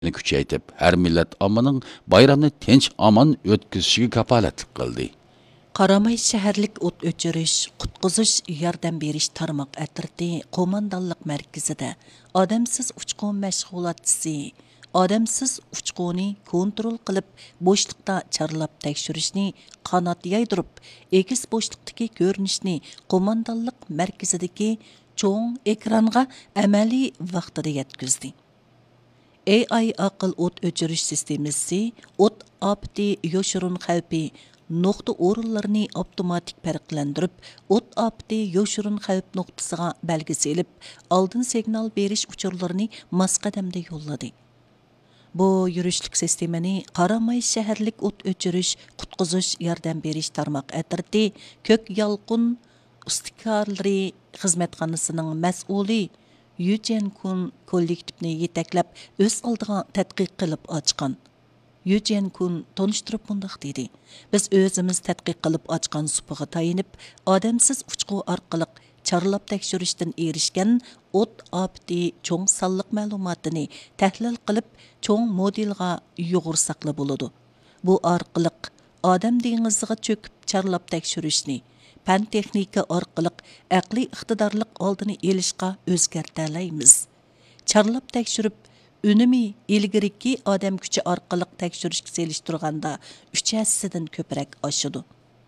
kuchaytib, har millat ommaning bayramni tinch omon o'tkazishiga kafolatlik qildi. Qaramay shaharlik o't o'chirish, qutqizish, yordam berish tarmoq atirdi qo'mondonlik markazida odamsiz uchqun mashg'ulotchisi odamsiz uchquni kontrol qilib bo'shliqda charlab tekshirishni qanot yaydirib, egiz bo'shliqdagi ko'rinishni qo'mondonlik markazidagi cho'ng ekranga amaliy vaqtida yetkazdi. AI aql o't o'chirish sistemasi o't ofati yoshirun xavfi nokta o'rinlarini avtomatik farqlandirib, o't ofati yoshirun xavf nuqtasiga belgisi ilib, oldin signal berish uchurlarini masqadamda yo'lladi. Bu yurishlik sistemani Qaramay shaharlik o't o'chirish, qutqizish, yordam berish tarmoq atirdi ko'k yolqin ustikarlari xizmatxonasining mas'uli Yu Jiankun kollektivni yetaklab o'z oldiga tadqiq qilib ochgan. Yu Jiankun tonishtirib bundaq dedi. Biz o'zimiz tadqiq qilib ochgan supaga tayinib, odamsiz uchqu orqali charlab tekshirishdan erishgan o't ofati cho'ng sonliq ma'lumotini tahlil qilib, cho'ng modelga yo'g'irsoqli bo'ladi. Bu orqali odam dengiziga cho'kib charlab tekshirishni pan texnika orqali aqliy iqtidorlik oldini elishga o'zgartiramiz. Charlab tekshirib Ünümü ilgiriki adam küçü arkalık tekşürüşkü seliştirganda 3 hassidan köpürek aşıdı.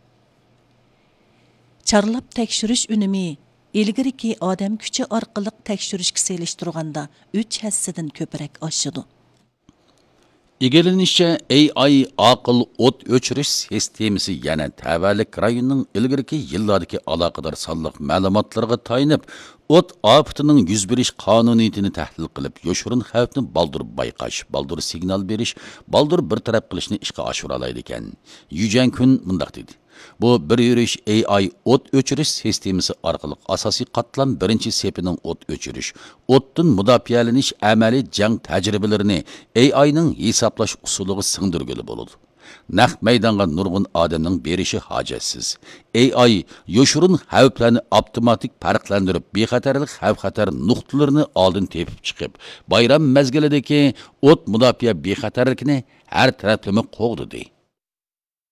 Charlap tekşürüş ünümü ilgiriki adam küçü arkalık tekşürüşkü seliştirganda 3 hassidan köpürek aşıdı. Egelinishçe AI aql o't o'chirish sistemasi yana tavallik rayonning ilgirki yillardagi aloqador sonliq ma'lumotlarga tayinib, o't ofatining yuz berish qonuniyatini tahlil qilib, yoshirin xavfni baldur bayqash, baldur signal berish, baldur bir taraf qilishni ishga oshira oladi ekan. Yu Jiankun mundaq dedi. Bu bir yurish AI o't o'chirish sistemasi orqali asosiy qatlam birinchi sepining o't o'chirish, o'tdan mudofialanish amaliy jang tajribalarini AIning hisoblash usuliga singdirgili bo'ladi. Naq maydonga nurg'un odamning berishi hojatsiz. AI yoshurun xavflarni avtomatik farqlantirib, bexatarlik xavf-xatar nuqtalarini oldin tepib chiqib, bayram mezgilidagi o't mudofaa bexatarlikni har taraflama qo'g'di.